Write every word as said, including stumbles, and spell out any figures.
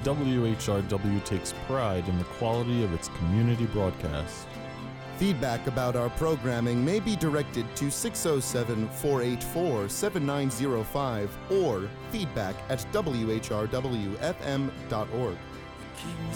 W H R W takes pride in the quality of its community broadcast. Feedback about our programming may be directed to six oh seven, four eight four, seven nine oh five or feedback at w h r w f m dot org.